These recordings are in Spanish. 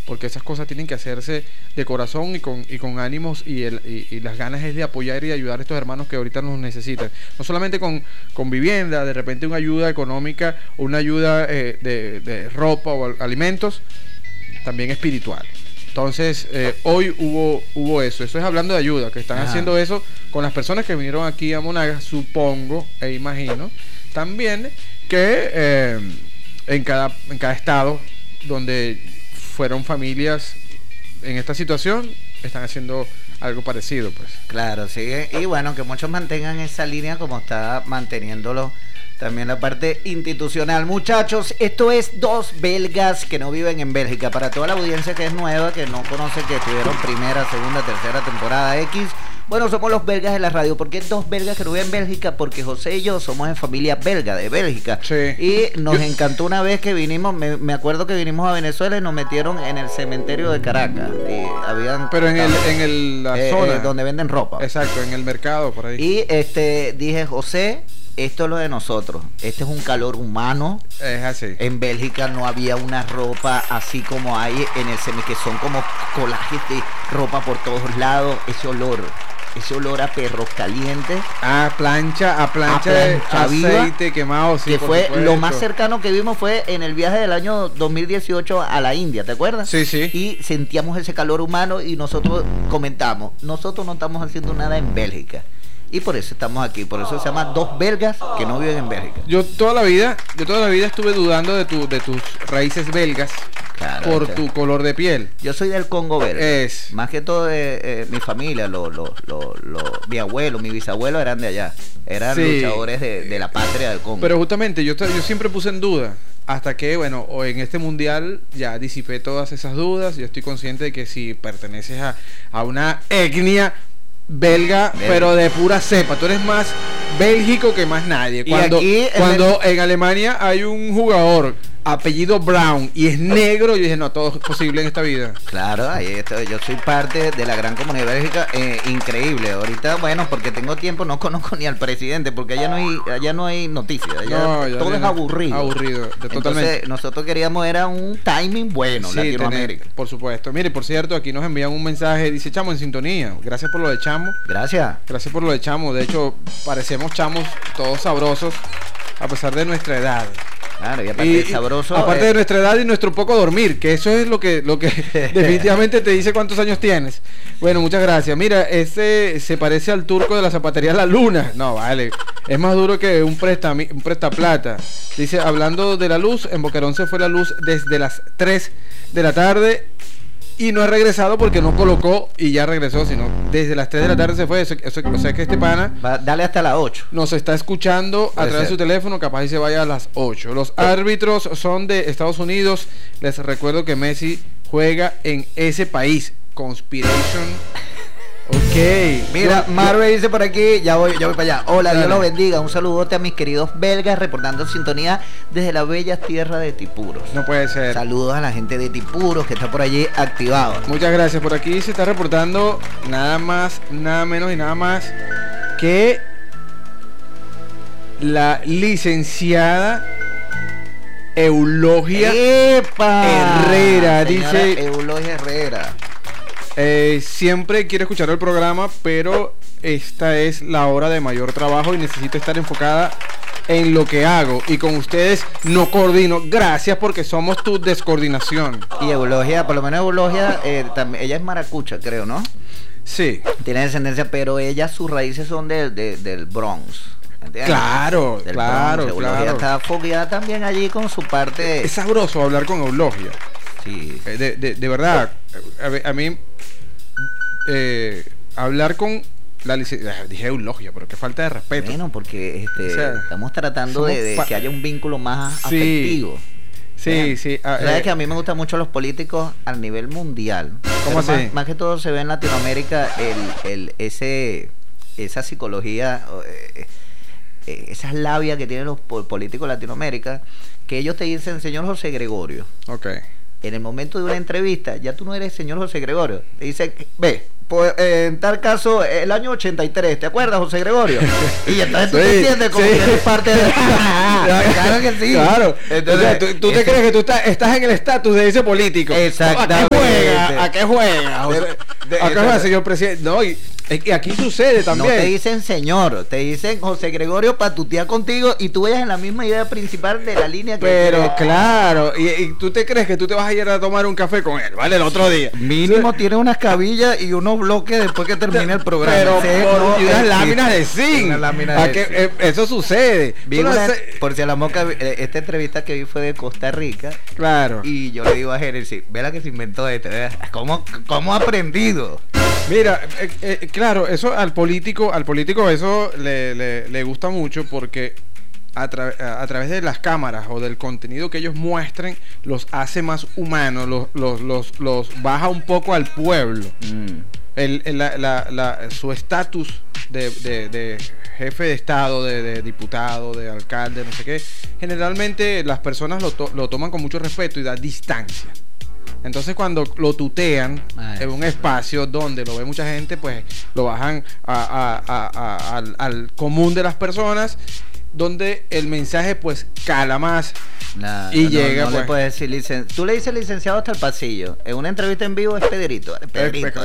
porque esas cosas tienen que hacerse de corazón y con ánimos y las ganas es de apoyar y de ayudar a estos hermanos que ahorita nos necesitan. No solamente con vivienda, de repente una ayuda económica, una ayuda de ropa o alimentos, también espiritual. Entonces, hoy hubo eso es hablando de ayuda, que están haciendo eso con las personas que vinieron aquí a Monagas, supongo e imagino, también que en cada estado donde fueron familias en esta situación, están haciendo algo parecido, pues. Claro, sí, y bueno, que muchos mantengan esa línea como está manteniéndolo también la parte institucional. Muchachos, esto es Dos Belgas que no viven en Bélgica. Para toda la audiencia que es nueva, que no conoce que estuvieron primera, segunda, tercera temporada X, bueno, somos los belgas de la radio. ¿Por qué dos belgas que no viven en Bélgica? Porque José y yo somos de familia belga, de Bélgica. Sí. Y nos encantó una vez que vinimos, me acuerdo que vinimos a Venezuela y nos metieron en el cementerio de Caracas. Y habían... Pero la zona. donde venden ropa. Exacto, en el mercado, por ahí. Y dije, José, esto es lo de nosotros. Este es un calor humano. Es así. En Bélgica no había una ropa así como hay en el que son como colajes de ropa por todos lados. Ese olor a perros calientes, a plancha de aceite quemado, sí, que fue lo más cercano que vimos fue en el viaje del año 2018 a la India, ¿te acuerdas? Sí, sí. Y sentíamos ese calor humano y nosotros comentamos, nosotros no estamos haciendo nada en Bélgica. Y por eso estamos aquí, por eso se llama Dos Belgas que no viven en Bélgica. Yo toda la vida estuve dudando de tus raíces belgas. Claro, por tu color de piel. Yo soy del Congo belga. Más que todo mi familia, mi abuelo, mi bisabuelo eran de allá. Eran luchadores de la patria del Congo. Pero justamente yo siempre puse en duda. Hasta que, bueno, en este mundial ya disipé todas esas dudas. Yo estoy consciente de que si perteneces a una etnia belga, pero de pura cepa. Tú eres más bélgico que más nadie. Cuando en Alemania hay un jugador apellido Brown y es negro, yo dije, no, todo es posible en esta vida. Claro, ahí estoy, yo soy parte de la gran comunidad bélgica, increíble. Ahorita, bueno, porque tengo tiempo, no conozco ni al presidente, porque allá no hay noticias, todo es aburrido. Totalmente. Entonces, nosotros queríamos era un timing bueno, Latinoamérica. Por supuesto. Mire, por cierto, aquí nos envían un mensaje, dice Chamo en sintonía. Gracias por lo de Chamo. Gracias por lo de Chamo. De hecho, parecemos chamos todos sabrosos a pesar de nuestra edad. Claro, y aparte sabroso. Aparte de nuestra edad y nuestro poco dormir, que eso es lo que definitivamente te dice cuántos años tienes. Bueno, muchas gracias. Mira, se parece al turco de la zapatería La Luna. No, vale. Es más duro que un prestaplata. Dice, hablando de la luz, en Boquerón se fue la luz desde las 3 de la tarde y no ha regresado porque no colocó y ya regresó, sino desde las 3 de la tarde se fue. O sea que este pana dale hasta las 8. Nos está escuchando a través de su teléfono, capaz y se vaya a las 8. Los árbitros son de Estados Unidos. Les recuerdo que Messi juega en ese país. Conspiration. Ok. Mira, Marvel dice por aquí, ya voy para allá. Hola, Dios los bendiga. Un saludote a mis queridos belgas, reportando sintonía desde la bella tierra de Tipuros. No puede ser. Saludos a la gente de Tipuros que está por allí activado. Muchas gracias. Por aquí se está reportando nada más, nada menos y nada más que la licenciada Eulogia Herrera. Dice Eulogia Herrera. Siempre quiero escuchar el programa, pero esta es la hora de mayor trabajo y necesito estar enfocada en lo que hago. Y con ustedes no coordino. Gracias porque somos tu descoordinación. Y Eulogia, por lo menos Eulogia, ella es maracucha, creo, ¿no? Sí. Tiene descendencia, pero sus raíces son del Bronx. ¿Entiendes? Claro. Eulogia está fogueada también allí con su parte. Es sabroso hablar con Eulogia. Sí. De verdad, a mí hablar con la licenciada, dije Eulogia, pero qué falta de respeto. Bueno, porque estamos tratando de que haya un vínculo más afectivo. Sí. Sabes que a mí me gustan mucho los políticos a nivel mundial. ¿Cómo así? Más que todo se ve en Latinoamérica esa psicología, esas labias que tienen los políticos de Latinoamérica, que ellos te dicen, señor José Gregorio. Ok. En el momento de una entrevista, ya tú no eres señor José Gregorio. Te dice, ve, pues, en tal caso, el año 83, ¿te acuerdas, José Gregorio? Y entonces tú Sí, te sientes como sí. que eres parte de... Claro que sí. Claro. Entonces, O sea, tú te crees que tú estás en el estatus de ese político. Exactamente. ¿A qué juega? ¿A qué juega, señor presidente? No, y aquí sucede No también. te dicen señor, te dicen José Gregorio para tutear contigo y tú vayas en la misma idea principal de la línea que... Pero claro, y tú te crees que tú te vas a ir a tomar un café con él, ¿vale? El otro día. Mínimo tiene unas cabillas y unos bloques después que termine el programa. Pero No y unas existe. láminas de zinc. Unas láminas de zinc. Eso sucede. Vi Tú no una- sé- por si a la moca, esta entrevista que vi fue de Costa Rica Claro. y yo le digo a Génesis, ve la que se inventó ¿verdad? ¿Cómo ha aprendido? Mira, claro, eso al político eso le gusta mucho porque a través de las cámaras o del contenido que ellos muestren los hace más humanos, los baja un poco al pueblo. Su estatus de jefe de estado, de diputado, de alcalde, no sé qué, generalmente las personas lo toman con mucho respeto y da distancia. Entonces cuando lo tutean en un espacio donde lo ve mucha gente, pues lo bajan al común de las personas, donde el mensaje pues cala más. Y llega, no pues. le puedes decir tú le dices licenciado hasta el pasillo. En una entrevista en vivo es Pedrito. Pedrito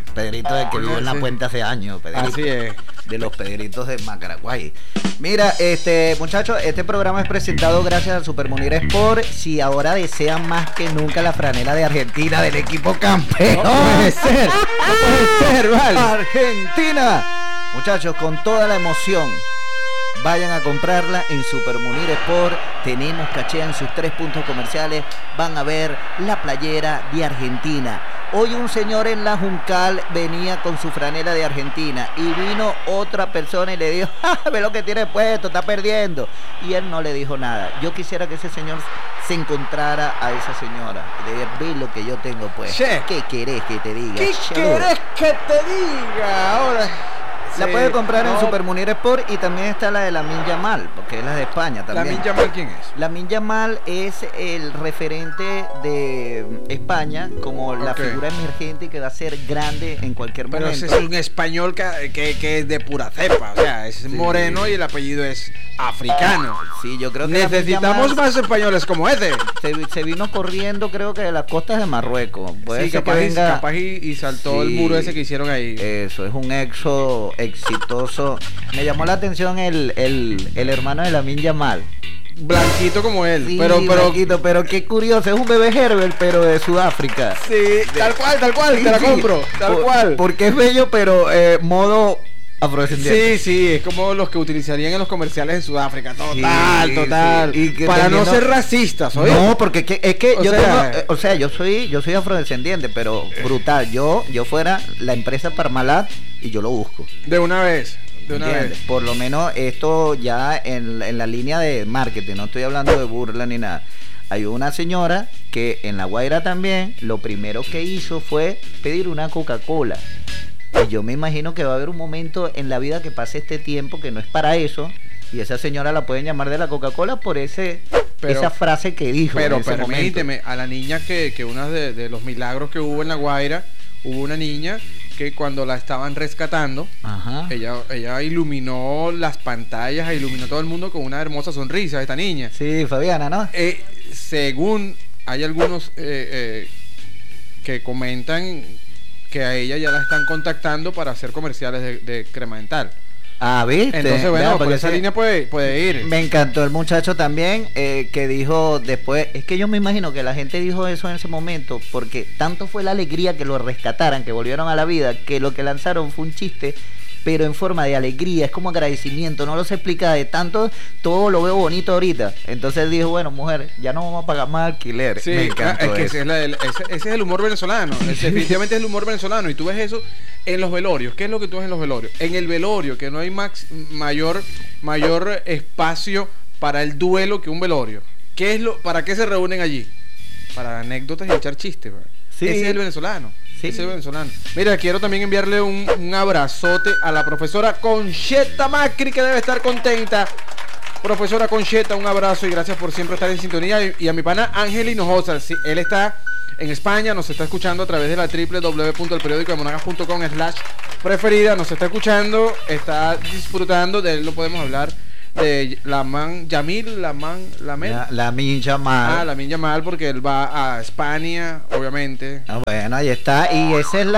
del que vive en la sí. puente hace años. Pedrito, Así es. de los Pedritos de Macaraguay. Mira, muchachos, este programa es presentado gracias a Supermunir Sport. Si ahora desean más que nunca la franela de Argentina del equipo campeón. No puede ser, no puede ser, vale. Argentina. Muchachos, con toda la emoción, vayan a comprarla en Supermunir Sport. Tenemos caché en sus 3 puntos comerciales. Van a ver la playera de Argentina. Hoy un señor en la Juncal venía con su franela de Argentina y vino otra persona y le dijo, ve lo que tiene puesto, está perdiendo. Y él no le dijo nada. Yo quisiera que ese señor se encontrara a esa señora. Le diga, ve lo que yo tengo puesto. Che. ¿Qué querés que te diga? ¿Qué Che, querés que te diga ahora? La Sí, puede comprar en no. Supermunir Sport y también está la de Lamine Yamal, porque es la de España también. ¿Lamine Yamal quién es? Lamine Yamal es el referente de España como la Ok. figura emergente que va a ser grande en cualquier Pero momento. ese es un español que es de pura cepa, o sea, es moreno y el apellido es africano. Sí, yo creo que Lamine Necesitamos Yamal más españoles como ese. se vino corriendo, creo que de las costas de Marruecos. Puede Sí, ser que capaz y saltó el Sí. muro ese que hicieron ahí. Eso, es un éxodo exitoso. Me llamó la atención el hermano de Lamine Yamal. Blanquito como él, Sí, pero Marquito, pero qué curioso, es un bebé Herbert, pero de Sudáfrica. sí, tal cual, Sí, te la sí, compro, tal cual. Porque es bello, pero modo afrodescendiente. Sí, es como los que utilizarían en los comerciales en Sudáfrica, total, Sí, total. sí. Y que Para no teniendo- ser racistas, ¿oye? No, porque es que O yo sea- tengo, o sea, yo soy afrodescendiente, pero brutal. Yo fuera la empresa Parmalat y yo lo busco. De una vez. ¿Entiendes? Por lo menos esto ya en la línea de marketing, no estoy hablando de burla ni nada. Hay una señora que en La Guaira también lo primero que hizo fue pedir una Coca-Cola. Y yo me imagino que va a haber un momento en la vida que pase este tiempo que no es para eso. Y esa señora la pueden llamar de la Coca-Cola por esa frase que dijo. Pero en ese permíteme, momento. a la niña que una de los milagros que hubo en La Guaira, hubo una niña que cuando la estaban rescatando, Ajá. ella iluminó las pantallas, iluminó todo el mundo con una hermosa sonrisa, esta niña. Sí, Fabiana, ¿no? Según hay algunos que comentan que a ella ya la están contactando para hacer comerciales de crema dental. Ah, ¿viste? Entonces, Vea, bueno, por porque esa ese- línea puede ir. Me encantó el muchacho también que dijo después, es que yo me imagino que la gente dijo eso en ese momento porque tanto fue la alegría que lo rescataran, que volvieron a la vida, que lo que lanzaron fue un chiste, pero en forma de alegría, es como agradecimiento, no lo se explica de tanto, todo lo veo bonito ahorita. Entonces dijo, bueno, mujer, ya no vamos a pagar más alquiler. Sí, me encantó es que eso. ese es el humor venezolano. Definitivamente es el humor venezolano. Y tú ves eso en los velorios. ¿Qué es lo que tú ves en los velorios? En el velorio, que no hay mayor espacio para el duelo que un velorio. ¿Para qué se reúnen allí? Para anécdotas y echar chistes. ¿verdad? Sí. Ese es el venezolano. Sí. Ese es el venezolano. Mira, quiero también enviarle un abrazote a la profesora Concheta Macri, que debe estar contenta. Profesora Concheta, un abrazo y gracias por siempre estar en sintonía. Y a mi pana Ángel Hinojosa, sí, él está en España nos está escuchando a través de la www.elperiodicodemonagas.com/preferida. Nos está escuchando, está disfrutando de él, lo podemos hablar. De Lamin Yamal. Lamin Yamal. Lamin Yamal, porque él va a España, obviamente. Bueno, ahí está. Y esa es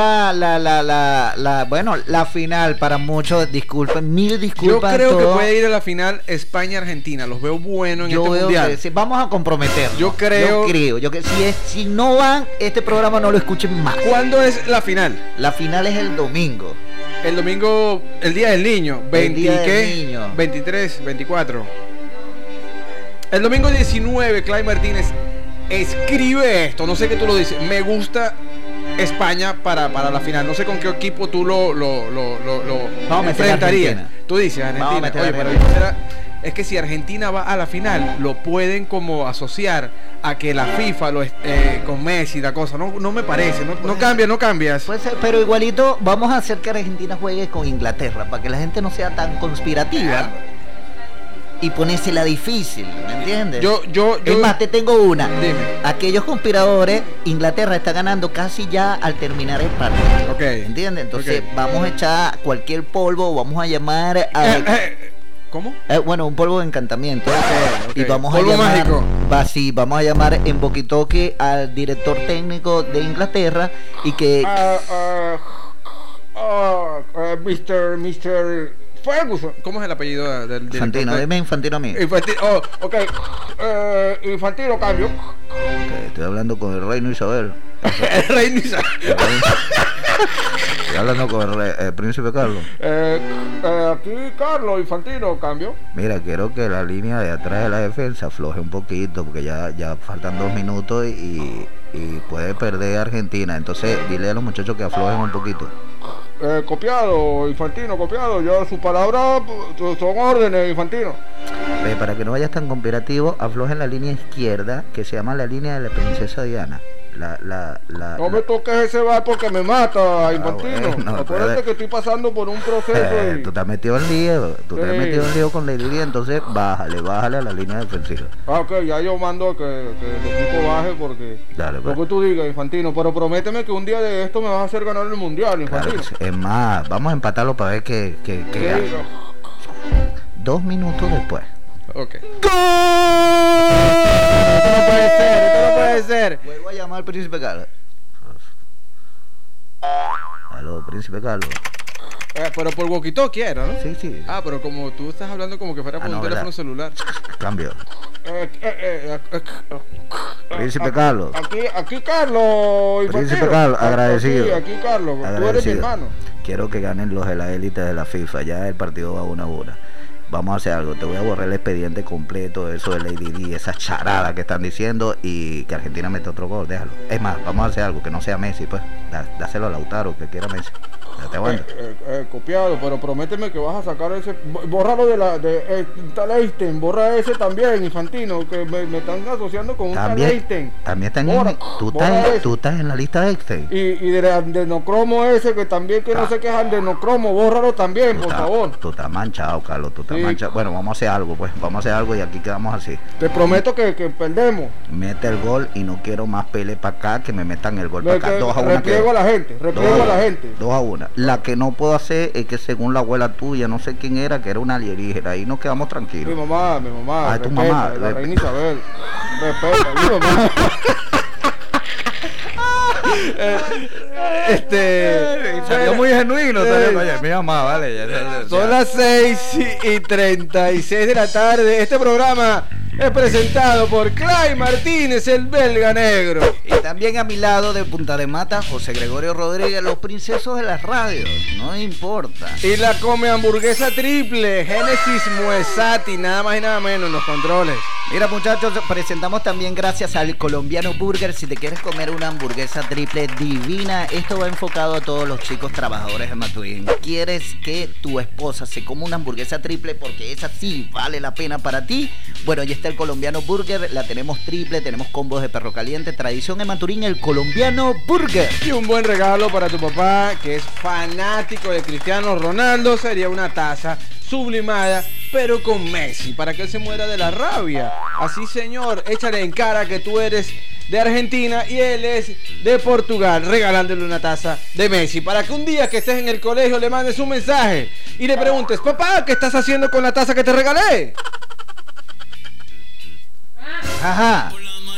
la final para muchos. Disculpen, mil disculpas. Yo creo que puede ir a la final España-Argentina. Los veo bueno en este mundial. Que vamos a comprometer. Yo creo que si no van, este programa no lo escuchen más. ¿Cuándo es la final? La final es el domingo. El domingo, el día del niño. 23, 24. El domingo 19, Clay Martínez escribe esto. No sé qué tú lo dices. Me gusta España para la final. No sé con qué equipo tú lo enfrentarías. Tú dices Argentina. Oye, pero es que si Argentina va a la final, lo pueden como asociar a que la FIFA con Messi, la cosa. No me parece, no cambias. Puede ser, pero igualito vamos a hacer que Argentina juegue con Inglaterra para que la gente no sea tan conspirativa y ponérsela difícil, ¿me entiendes? Es más, te tengo una. Dime. Aquellos conspiradores, Inglaterra está ganando casi ya al terminar el partido. Okay. ¿Entiendes? Entonces vamos a echar cualquier polvo, vamos a llamar a... ¿Cómo? Un polvo de encantamiento. Okay. Y vamos polvo a llamar, mágico. Vamos a llamar en boquitoque al director técnico de Inglaterra y que... Mr. Ferguson. ¿Cómo es el apellido del director? Infantino, dime Infantino a mí. Infantino, cambio. Okay, estoy hablando con el reino Isabel. El reino Isabel. Estoy hablando con el príncipe Carlos. Aquí Carlos Infantino, cambio. Mira, quiero que la línea de atrás de la defensa afloje un poquito, porque ya faltan 2 minutos y puede perder Argentina. Entonces, dile a los muchachos que aflojen un poquito. Copiado, Infantino, copiado. Ya sus palabras son órdenes, Infantino. Para que no vayas tan conspirativo, aflojen la línea izquierda, que se llama la línea de la princesa Diana. No me toques ese bar porque me mata, Infantino. Acuérdate que estoy pasando por un proceso. Tú te has metido en lío. Te has metido en lío con la Lady, entonces bájale a la línea defensiva. Ok, ya yo mando que el equipo baje porque... Dale, pues. Lo que tú digas, Infantino. Pero prométeme que un día de esto me vas a hacer ganar el mundial, Infantino. Claro, es más, vamos a empatarlo para ver que 2 minutos después. Ok. ¡Gol! Esto no puede ser. Vuelvo a llamar al príncipe Carlos. Aló, príncipe Carlos. Pero por walkie-talkie era, ¿no? Sí. Pero como tú estás hablando como que fuera por un teléfono celular. Cambio. Príncipe Carlos. Aquí Carlos. Príncipe Carlos, agradecido. Aquí Carlos, agradecido. Tú eres mi hermano. Quiero que ganen los de la élite de la FIFA. Ya el partido va 1-1. Vamos a hacer algo, te voy a borrar el expediente completo, eso de Lady Di, esa charada que están diciendo y que Argentina mete otro gol, déjalo. Es más, vamos a hacer algo, que no sea Messi, pues, dáselo a Lautaro, que quiera Messi. Te aguanta. Copiado, pero prométeme que vas a sacar ese, bórralo de Einstein, borra ese también, Infantino, que me están asociando con un Einstein. También están tú estás en la lista de Einstein. Y de adenocromo ese, que también que no sé qué es adenocromo, bórralo también, por favor. Tú estás manchado, Carlos, tú estás manchado. Bueno, vamos a hacer algo, pues, y aquí quedamos así. Te prometo que perdemos. Mete el gol y no quiero más pele para acá, que me metan el gol para acá. 2-1. Repliego a la gente. 2-1. La que no puedo hacer es que según la abuela tuya, no sé quién era, que era una alienígena, ahí nos quedamos tranquilos. Mi mamá. Ah, tu mamá. La reina Isabel. Respeta, mi mamá. Salió muy genuino. Oye, mi mamá, vale. Son las 6:36 de la tarde. Este programa es presentado por Clay Martínez, el belga negro. Y también a mi lado, de Punta de Mata, José Gregorio Rodríguez, los princesos de las radios, no importa. Y la come hamburguesa triple, Génesis Muesati, nada más y nada menos en los controles. Mira, muchachos, presentamos también gracias al Colombiano Burger. Si te quieres comer una hamburguesa triple divina, esto va enfocado a todos los chicos trabajadores de Maturín. ¿Quieres que tu esposa se coma una hamburguesa triple porque esa sí vale la pena para ti? Bueno, ya está el Colombiano Burger, la tenemos triple, tenemos combos de perro caliente, tradición en Maturín, el Colombiano Burger. Y un buen regalo para tu papá, que es fanático de Cristiano Ronaldo, sería una taza sublimada, pero con Messi, para que él se muera de la rabia. Así, señor, échale en cara que tú eres de Argentina y él es de Portugal, regalándole una taza de Messi para que un día que estés en el colegio le mandes un mensaje y le preguntes: papá, ¿qué estás haciendo con la taza que te regalé? Ajá.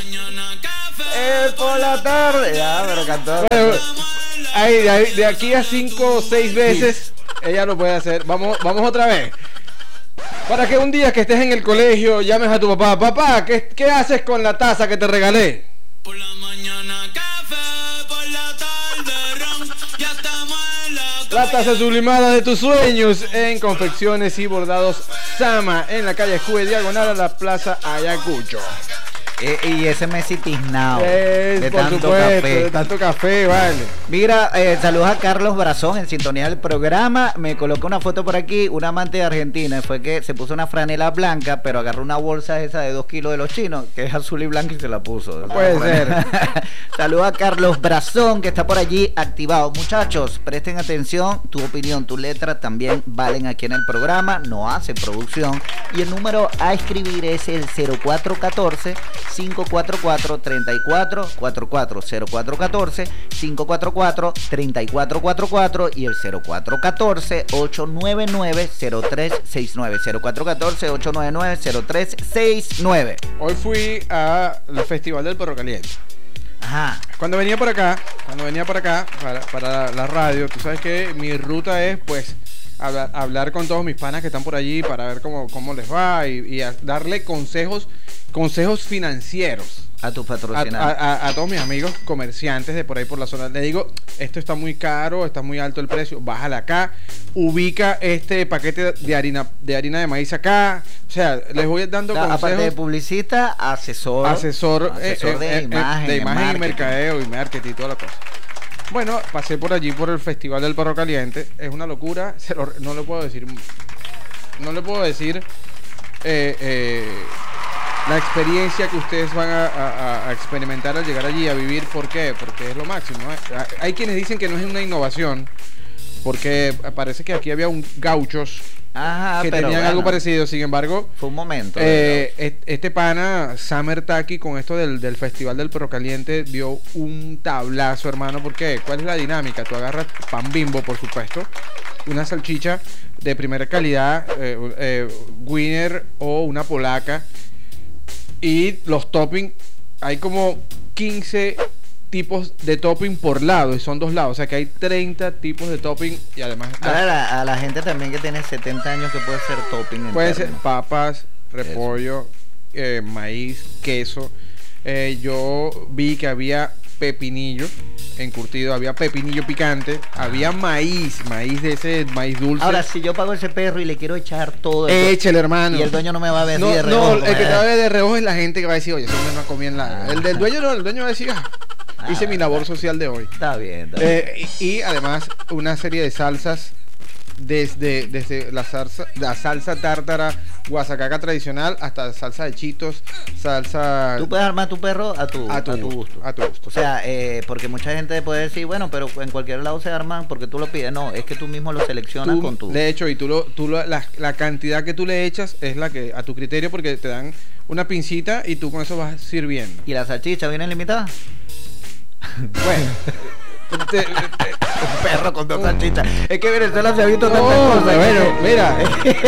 Por la tarde. Ya, pero cantó. Bueno, de aquí a 5 o 6 veces ella lo puede hacer. Vamos otra vez. Para que un día que estés en el colegio llames a tu papá: papá, ¿qué haces con la taza que te regalé? Por la mañana café, por la tarde ron, ya estamos en La taza sublimada de tus sueños en Confecciones y Bordados Sama, en la calle Escue, diagonal a la Plaza Ayacucho. Y ese Messi tiznado de Por tanto supuesto, café. de tanto café, vale. Mira, saludos a Carlos Brazón en sintonía del programa. Me colocó una foto por aquí, un amante de Argentina. Fue que se puso una franela blanca, pero agarró una bolsa esa de 2 kilos de los chinos, que es azul y blanca, y se la puso. Puede ser. Saludos a Carlos Brazón, que está por allí activado. Muchachos, presten atención. Tu opinión, tu letra también valen aquí en el programa. No hace producción. Y el número a escribir es el 0414 544-3444, 0414-544-3444 y el 0414-899-0369, 0414-899-0369. Hoy fui al Festival del Perro Caliente. Ajá. Cuando venía por acá para la radio, tú sabes que mi ruta es pues hablar con todos mis panas que están por allí para ver cómo les va y darle consejos financieros A tus patrocinadores. a todos mis amigos comerciantes de por ahí por la zona. Le digo: esto está muy caro, está muy alto el precio, bájale acá, ubica este paquete de harina de maíz acá. O sea, les voy dando consejos. Aparte de publicista, asesor de imagen, y mercadeo y marketing y toda la cosa. Bueno, pasé por allí por el Festival del Perro Caliente. Es una locura. No le puedo decir la experiencia que ustedes van a experimentar al llegar allí, a vivir. ¿Por qué? Porque es lo máximo, ¿eh? Hay quienes dicen que no es una innovación, porque parece que aquí había gauchos que tenían algo parecido. Sin embargo, fue un momento. Este pana, Summer Taki, con esto del Festival del Perro Caliente, dio un tablazo, hermano. ¿Por qué? ¿Cuál es la dinámica? Tú agarras pan Bimbo, por supuesto, una salchicha de primera calidad, Wiener o una polaca, y los toppings. Hay como 15 tipos de topping por lado, y son 2 lados, o sea que hay 30 tipos de topping. Y además a la gente también que tiene 70 años, que puede ser topping. Puede ser papas, repollo, maíz, queso. Yo vi que había pepinillo encurtido, había pepinillo picante, había maíz de ese maíz dulce. Ahora, si yo pago ese perro y le quiero echar todo, échale, hermano. Y el dueño no me va a ver de reojo. No, el que te va a ver de reojo es la gente que va a decir: oye, eso no comí en la... El del dueño no, el dueño va a decir: hice mi labor social de hoy. Está bien. Y además una serie de salsas, desde la salsa tártara guasacaca tradicional hasta salsa de chitos, salsa... Tú puedes armar tu perro a tu gusto. O sea, porque mucha gente puede decir: bueno, pero en cualquier lado se arman porque tú lo pides. No, es que tú mismo lo seleccionas con tu... De hecho, y la cantidad que tú le echas es la que a tu criterio, porque te dan una pincita y tú con eso vas sirviendo. ¿Y la salchicha viene limitada? Bueno... un perro con 2 salchichas. Es que Venezuela se ha visto tantas cosas. Bueno, mira.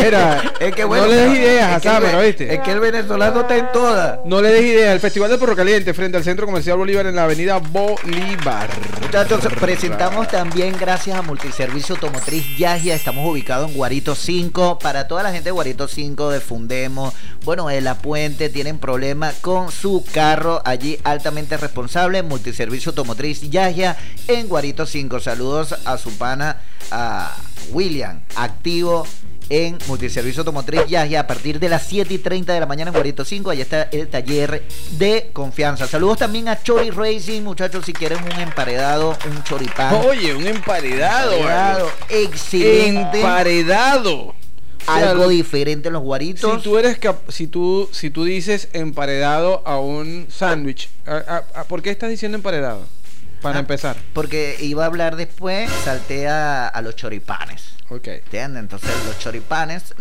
Es que bueno, no le des ideas a Summer, ¿oíste? Es que el venezolano está en todas. No le des ideas. El Festival del Perro Caliente, frente al Centro Comercial Bolívar, en la avenida Bolívar. Muchachos, presentamos también, gracias a Multiservicio Automotriz Yaggia. Estamos ubicados en Guarito 5. Para toda la gente de Guarito 5, de Fundemo, bueno, de La Puente, tienen problemas con su carro. Allí altamente responsable, Multiservicio Automotriz Yaggia en Guarito 5. Saludos a su pana, a William, activo en Multiservicio Automotriz Yaggia a partir de las 7:30 de la mañana en Guarito 5. Allí está el taller de confianza. Saludos también a Chori Racing, muchachos, si quieren un emparedado, un choripán. Oye, un emparedado. Excelente. Emparedado. Algo diferente en los guaritos. Si tú dices emparedado a un sándwich, ¿por qué estás diciendo emparedado? Para empezar. Porque iba a hablar después, salté a los choripanes. Ok. ¿Entiendes? Entonces los choripanes,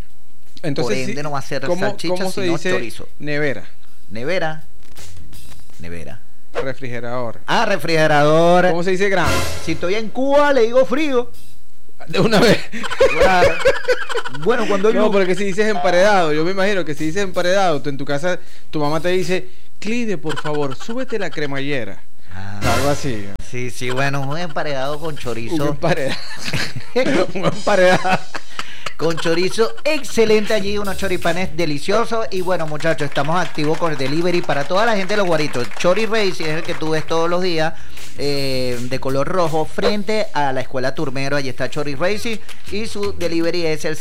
entonces, por ende no va a ser salchicha, ¿cómo se sino dice chorizo. Nevera. Nevera. Nevera. Refrigerador. Ah, refrigerador. ¿Cómo se dice gramo? Si estoy en Cuba, le digo frío. De una vez. Claro. Bueno, cuando No, porque si dices emparedado, yo me imagino que si dices emparedado, tú en tu casa, tu mamá te dice, Clide, por favor, súbete la cremallera. Algo así. Sí, sí, bueno, un emparedado con Un chorizo. emparedado. Un emparedado. Con chorizo, excelente allí, unos choripanes deliciosos. Y bueno, muchachos, estamos activos con el delivery para toda la gente de los guaritos. Chori Race es el que tú ves todos los días, de color rojo, frente a la escuela Turmero. Allí está Chori Racing y su delivery es el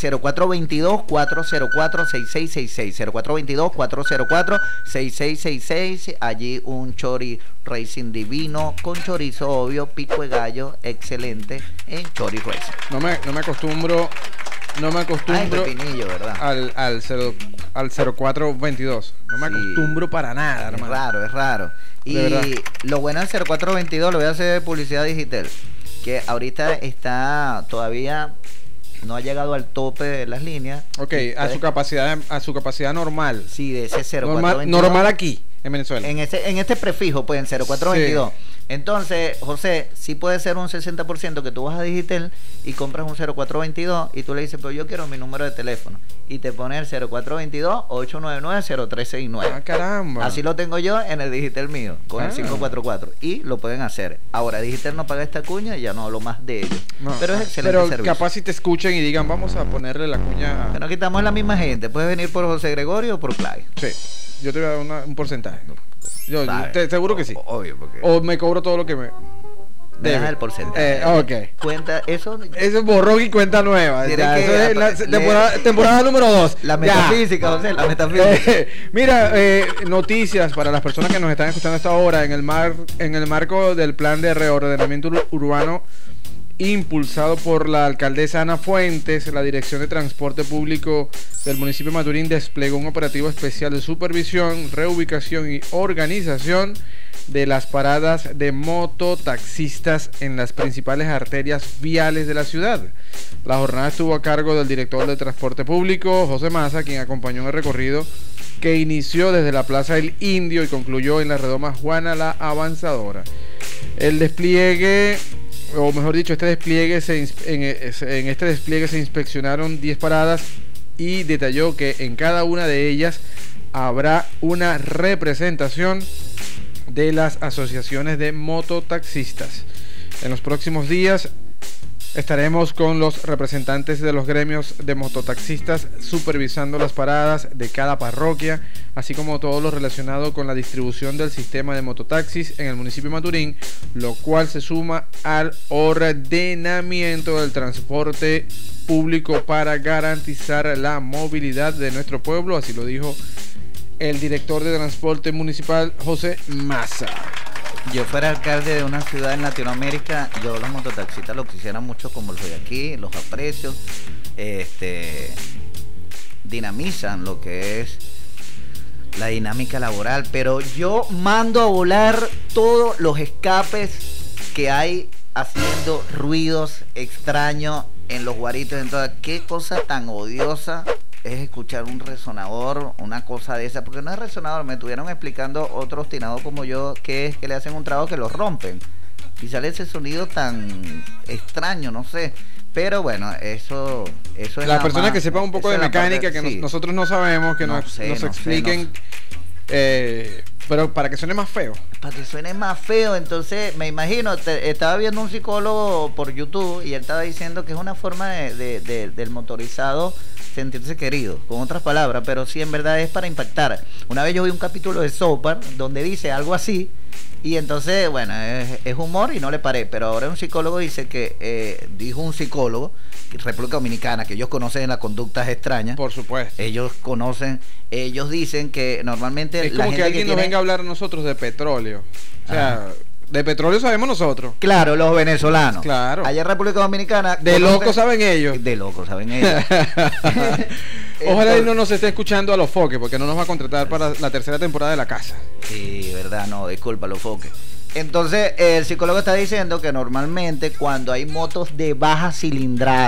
0422-404-6666. 0422-404-6666. Allí un Chori Racing divino, con chorizo obvio, pico de gallo, excelente en Chori Racing. No me acostumbro. No me acostumbro Pepinillo, ¿verdad? al 0422. No me Sí. acostumbro para nada, Es hermano. raro, es raro. De Y verdad. lo bueno del 0422, lo voy a hacer publicidad digital, que ahorita está todavía no ha llegado al tope de las líneas. Ok, Y a su capacidad normal. Sí, de ese 0422. Normal aquí, en Venezuela. En este prefijo, pues en 0422. Entonces, José, sí puede ser un 60% que tú vas a Digitel y compras un 0422 y tú le dices, pero yo quiero mi número de teléfono. Y te pone el 0422-899-0369. Ah, caramba. Así lo tengo yo en el Digitel mío, con el 544. Y lo pueden hacer. Ahora, Digitel no paga esta cuña y ya no hablo más de ellos. No, Pero es excelente pero servicio. capaz si te escuchen y digan, vamos a ponerle la cuña. Que no quitamos la misma gente. Puedes venir por José Gregorio o por Clay. Sí, yo te voy a dar un porcentaje. Yo ¿Sabes? seguro que sí. Obvio, porque O me cobro todo lo que me me das debe. el porcentaje. Ok. Cuenta, eso Eso es borrón y cuenta nueva. Tiene Ya, que eso es la leer- temporada número 2. la metafísica, José, la metafísica. Mira, noticias para las personas que nos están escuchando a esta hora en el marco del plan de reordenamiento urbano impulsado por la alcaldesa Ana Fuentes. La Dirección de Transporte Público del municipio de Maturín desplegó un operativo especial de supervisión, reubicación y organización de las paradas de mototaxistas en las principales arterias viales de la ciudad. La jornada estuvo a cargo del director de Transporte Público, José Maza, quien acompañó en el recorrido que inició desde la Plaza del Indio y concluyó en la redoma Juana la Avanzadora. El despliegue, o mejor dicho, en este despliegue se inspeccionaron 10 paradas y detalló que en cada una de ellas habrá una representación de las asociaciones de mototaxistas. En los próximos días estaremos con los representantes de los gremios de mototaxistas supervisando las paradas de cada parroquia, así como todo lo relacionado con la distribución del sistema de mototaxis en el municipio de Maturín, lo cual se suma al ordenamiento del transporte público para garantizar la movilidad de nuestro pueblo, así lo dijo el director de transporte municipal, José Maza. Yo fuera alcalde de una ciudad en Latinoamérica, yo los mototaxistas lo quisiera mucho como los de aquí, los aprecio, dinamizan lo que es la dinámica laboral, pero yo mando a volar todos los escapes que hay haciendo ruidos extraños en los guaritos, en toda. Qué cosa tan odiosa es escuchar un resonador, una cosa de esa, porque no es resonador. Me estuvieron explicando otro obstinado como yo que es que le hacen un trabajo que los rompen y sale ese sonido tan extraño, no sé. Pero bueno, eso es las personas que sepan un poco de mecánica, que sí. nosotros no sabemos, que No nos sé, expliquen, pero para que suene más feo. Para que suene más feo. Entonces me imagino, estaba viendo un psicólogo por YouTube y él estaba diciendo que es una forma del motorizado sentirse querido, con otras palabras, pero sí en verdad es para impactar. Una vez yo vi un capítulo de South Park donde dice algo así y entonces, bueno, es humor y no le paré, pero ahora un psicólogo dice que, dijo un psicólogo, República Dominicana, que ellos conocen las conductas extrañas. Por supuesto. Ellos dicen que normalmente Es la como gente que alguien nos tiene... venga a hablar a nosotros de petróleo. O sea, Ajá. de petróleo sabemos nosotros. Claro, los venezolanos. Claro. Allá en República Dominicana. De locos saben ellos. De locos saben ellos. Ojalá él no nos esté escuchando a los foques, porque no nos va a contratar para la tercera temporada de La Casa. Sí, verdad, no, disculpa, los foques. Entonces, el psicólogo está diciendo que normalmente cuando hay motos de baja cilindrada,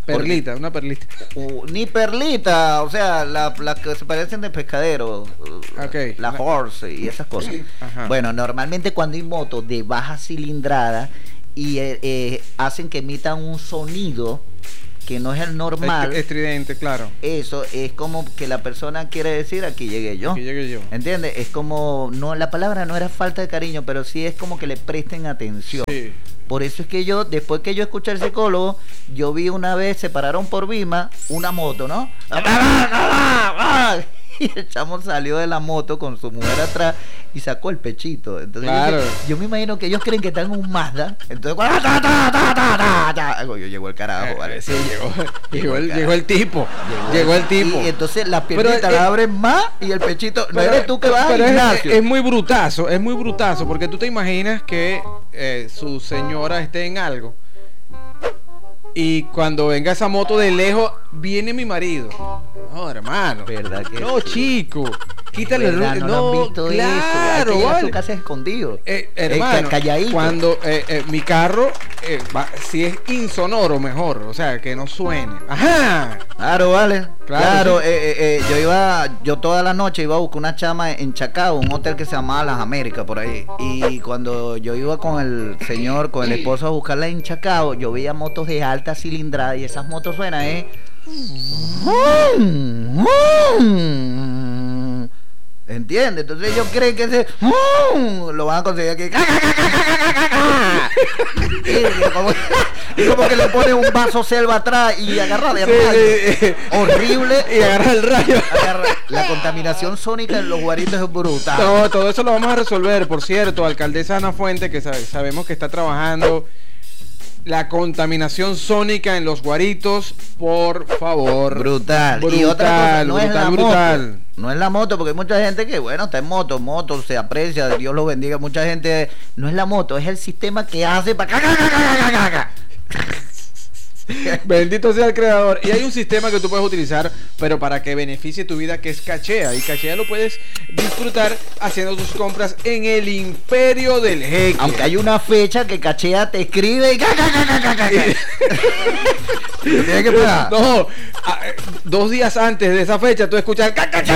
Perlita, una perlita. Ni perlita, o sea, las que se parecen de pescadero, Ok. la horse y esas cosas. Ajá. Bueno, normalmente cuando hay motos de baja cilindrada y hacen que emitan un sonido que no es el normal, Estridente, claro. eso es como que la persona quiere decir aquí llegué yo. Aquí llegué yo. ¿Entiendes? Es como, no, la palabra no era falta de cariño, pero sí es como que le presten atención. Sí. Por eso es que yo, después que yo escuché al psicólogo, yo vi una vez, se pararon por Vima, una moto, ¿no? Y el chamo salió de la moto con su mujer atrás y sacó el pechito. Entonces Claro. yo me imagino que ellos creen que están en un Mazda. Entonces, llegó el carajo, ¿vale? Sí, Llegó el llegó el tipo. Llegó el tipo. Y entonces las Pero, piernitas la abren más y el pechito. No Pero- eres tú que vas al pero gimnasio. es muy brutazo, porque tú te imaginas que su señora esté en algo y cuando venga esa moto de lejos, viene mi marido. No, hermano. ¿Verdad que No, sí? chico. Quítale el ¿Verdad? ruido. No, lo han No, visto claro, eso. Hay que ir a su vale. casa escondido. Hermano, calladito. cuando mi carro, si es insonoro, mejor, o sea, que no suene. Ajá. Claro, vale. Claro, Claro, sí. yo toda la noche iba a buscar una chama en Chacao, un hotel que se llamaba Las Américas por ahí. Y cuando yo iba con el señor, con el esposo a buscarla en Chacao, yo veía motos de alta cilindrada y esas motos suenan, ¿entiendes? Entonces ellos creen que ese lo van a conseguir aquí. Y como que le ponen un vaso selva atrás y agarra de rayo. Horrible. Y agarra el rayo. La contaminación sónica en los guaritos es brutal. No, todo eso lo vamos a resolver. Por cierto, alcaldesa Ana Fuente, que sabemos que está trabajando la contaminación sónica en los guaritos, por favor. Brutal. Brutal, Y otra cosa, no es la brutal. moto. No es la moto, porque hay mucha gente que, bueno, está en moto se aprecia, Dios lo bendiga. Mucha gente, no es la moto, es el sistema que hace para... Bendito sea el creador. Y hay un sistema que tú puedes utilizar, pero para que beneficie tu vida, que es Cachea. Y Cachea lo puedes disfrutar haciendo tus compras en el Imperio del Jeque. Aunque hay una fecha que Cachea te escribe y... Tienes que pagar. No, 2 días antes de esa fecha tú escuchas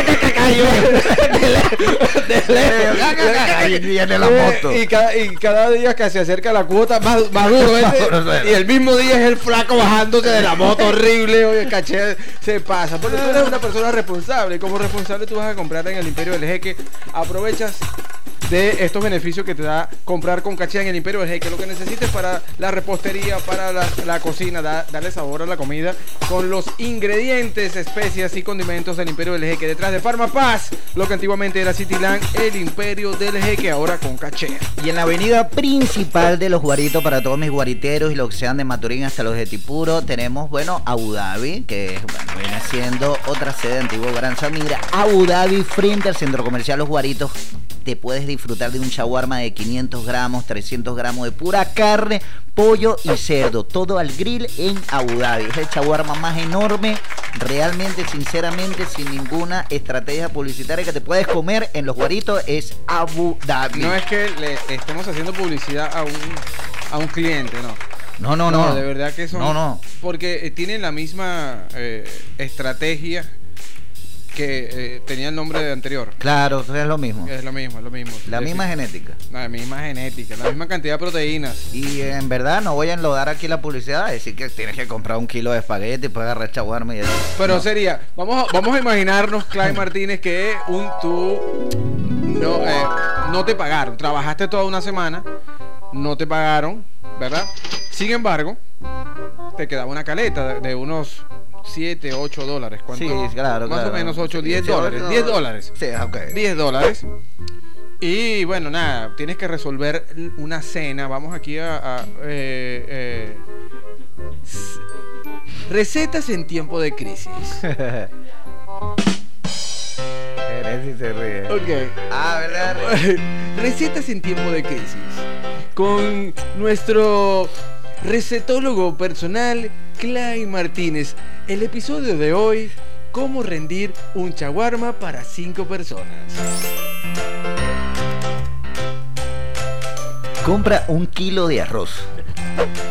Ahí viene la moto. y cada día que se acerca la cuota más duro y el mismo día es el flaco bajándose de la moto horrible. Oye, Caché se pasa, porque tú eres una persona responsable y como responsable tú vas a comprar en el Imperio del Jeque. Aprovechas de estos beneficios que te da comprar con Caché en el Imperio del Jeque. Lo que necesites para la repostería, para la cocina, darle sabor a la comida con los ingredientes, especias y condimentos del Imperio del Jeque. Detrás de Farmapaz, lo que antiguamente era Cityland, el Imperio del Jeque, ahora con Caché. Y en la avenida principal de los guaritos, para todos mis guariteros y los que sean de Maturín hasta los de Tipuro, tenemos, bueno, Abu Dhabi, que bueno, viene siendo otra sede de Antiguo Gran Samira. Abu Dhabi, frente al centro comercial Los Guaritos, te puedes disfrutar de un shawarma de 500 gramos, 300 gramos de pura carne, pollo y cerdo, todo al grill en Abu Dhabi. Es el shawarma más enorme, realmente, sinceramente, sin ninguna estrategia publicitaria que te puedes comer en Los Guaritos, es Abu Dhabi. No es que le estemos haciendo publicidad a un cliente, no. No, de verdad que son... No. Porque tienen la misma estrategia que tenía el nombre de anterior. Claro, es lo mismo. Es lo mismo. La misma genética. La misma genética, la misma cantidad de proteínas. Y en verdad no voy a enlodar aquí la publicidad, decir que tienes que comprar 1 kilo de espagueti y puedes agarrar shawarma y eso. Pero No. sería, vamos a imaginarnos, Clay Martínez, que tú no te pagaron. Trabajaste toda una semana, no te pagaron, ¿verdad? Sin embargo, te quedaba una caleta de unos 7, 8 dólares. ¿Cuánto? Sí, claro, Más claro. o menos 8, Sí, 10 sí, dólares. 10 dólares. Sí, ok. 10 dólares. Y bueno, nada, tienes que resolver una cena. Vamos aquí recetas en tiempo de crisis. Eres y se ríe. Ok. Ah, ¿verdad? Recetas en tiempo de crisis. Con nuestro recetólogo personal, Clay Martínez. El episodio de hoy, cómo rendir un shawarma para 5 personas. Compra 1 kilo de arroz.